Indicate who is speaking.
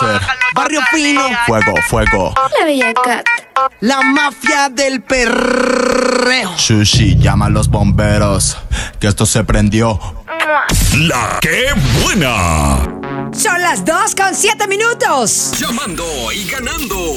Speaker 1: hacer.
Speaker 2: Barrio Fino.
Speaker 1: Fuego, fuego.
Speaker 3: La Bella Cat.
Speaker 2: La mafia del perreo.
Speaker 1: Sushi, llama a los bomberos, que esto se prendió.
Speaker 4: La que buena.
Speaker 5: Son las 2:07.
Speaker 4: Llamando y ganando.